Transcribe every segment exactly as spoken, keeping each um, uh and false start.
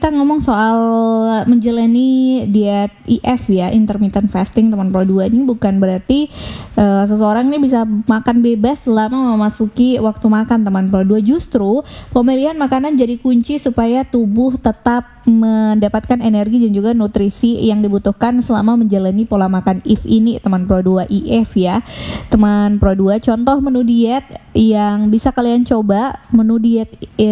Kita ngomong soal menjalani diet I F ya, intermittent fasting teman Pro dua, ini bukan berarti uh, seseorang ini bisa makan bebas selama memasuki waktu makan teman Pro dua. Justru pemilihan makanan jadi kunci supaya tubuh tetap mendapatkan energi dan juga nutrisi yang dibutuhkan selama menjalani pola makan I F ini teman Pro dua, I F ya teman Pro dua. Contoh menu diet yang bisa kalian coba, menu diet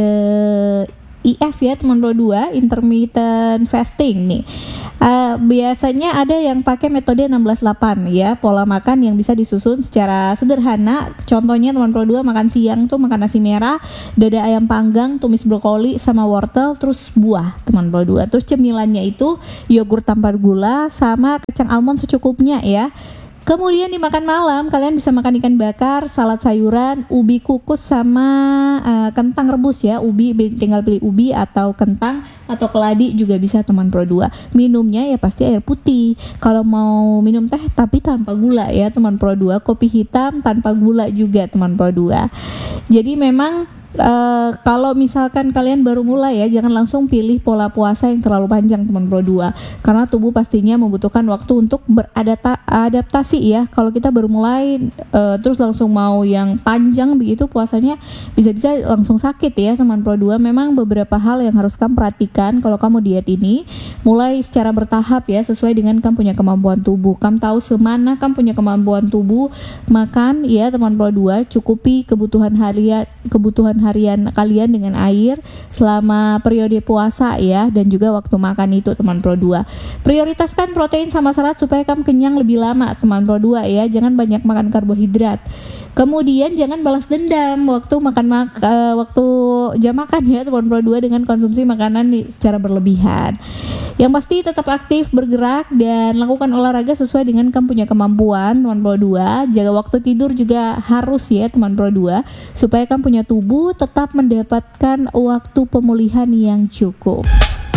uh, I F ya teman Pro dua, intermittent fasting nih. Uh, biasanya ada yang pakai metode enam belas delapan ya, pola makan yang bisa disusun secara sederhana. Contohnya teman Pro dua makan siang tuh makan nasi merah, dada ayam panggang, tumis brokoli sama wortel, terus buah teman Pro dua. Terus cemilannya itu yogurt tanpa gula sama kacang almond secukupnya ya. Kemudian dimakan malam, kalian bisa makan ikan bakar, salad sayuran, ubi kukus sama uh, kentang rebus ya. Ubi tinggal pilih ubi atau kentang atau keladi juga bisa teman Pro dua. Minumnya ya pasti air putih. Kalau mau minum teh tapi tanpa gula ya teman Pro dua. Kopi hitam tanpa gula juga teman Pro dua. Jadi memang Uh, kalau misalkan kalian baru mulai ya, jangan langsung pilih pola puasa yang terlalu panjang teman Pro dua, karena tubuh pastinya membutuhkan waktu untuk beradaptasi ya. Kalau kita baru mulai uh, terus langsung mau yang panjang begitu puasanya, bisa-bisa langsung sakit ya teman Pro dua. Memang beberapa hal yang harus kamu perhatikan kalau kamu diet ini. Mulai secara bertahap ya, sesuai dengan kamu punya kemampuan tubuh. Kamu tahu semana kamu punya kemampuan tubuh makan ya teman Pro dua. Cukupi kebutuhan harian kebutuhan harian kalian dengan air selama periode puasa ya, dan juga waktu makan itu teman Pro dua. Prioritaskan protein sama serat supaya kamu kenyang lebih lama teman Pro dua ya. Jangan banyak makan karbohidrat. Kemudian jangan balas dendam waktu makan mak- uh, waktu jam makan ya teman Pro dua dengan konsumsi makanan secara berlebihan. Yang pasti tetap aktif, bergerak dan lakukan olahraga sesuai dengan kamu punya kemampuan teman Pro dua. Jaga waktu tidur juga harus ya teman Pro dua, supaya kamu punya tubuh tetap mendapatkan waktu pemulihan yang cukup.